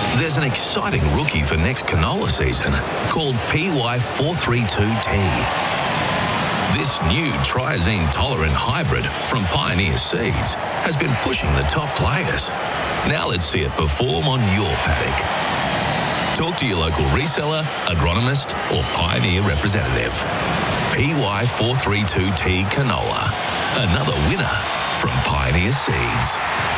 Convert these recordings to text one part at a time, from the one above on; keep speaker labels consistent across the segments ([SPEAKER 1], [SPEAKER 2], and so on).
[SPEAKER 1] There's an exciting rookie for next canola season called PY432T. This new triazine-tolerant hybrid from Pioneer Seeds has been pushing the top players. Now let's see it perform on your paddock. Talk to your local reseller, agronomist or Pioneer representative. PY432T canola, another winner from Pioneer Seeds.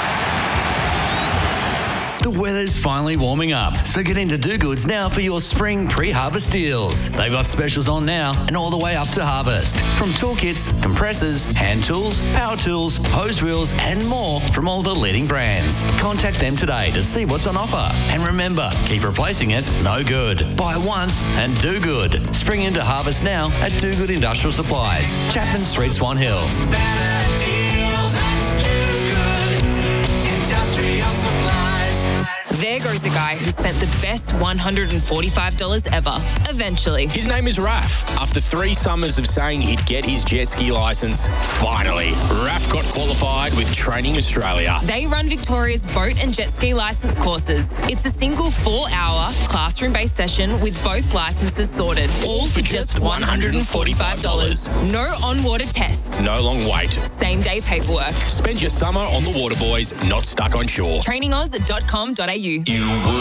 [SPEAKER 2] The weather's finally warming up, so get into Do Goods now for your spring pre-harvest deals. They've got specials on now and all the way up to harvest. From toolkits, compressors, hand tools, power tools, hose reels and more from all the leading brands. Contact them today to see what's on offer. And remember, keep replacing it, no good. Buy once and do good. Spring into harvest now at Do Good Industrial Supplies, Chapman Street, Swan Hill.
[SPEAKER 3] There goes a guy who spent the best $145 ever, eventually.
[SPEAKER 4] His name is Raf. After 3 summers of saying he'd get his jet ski licence, finally, Raf got qualified with Training Australia.
[SPEAKER 3] They run Victoria's boat and jet ski licence courses. It's a single 4-hour classroom-based session with both licences sorted, all for just $145. No on-water test.
[SPEAKER 4] No long wait.
[SPEAKER 3] Same-day paperwork.
[SPEAKER 4] Spend your summer on the water, boys, not stuck on shore.
[SPEAKER 3] TrainingOz.com.au.
[SPEAKER 1] You would